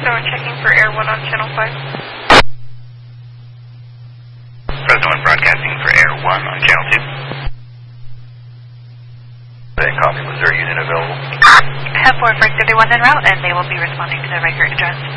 President 1 checking for Air 1 on Channel 5. President 1 broadcasting for Air 1 on Channel 2. Copy. Was there a unit available? Have 4 for 31 en route, and they will be responding to the record address.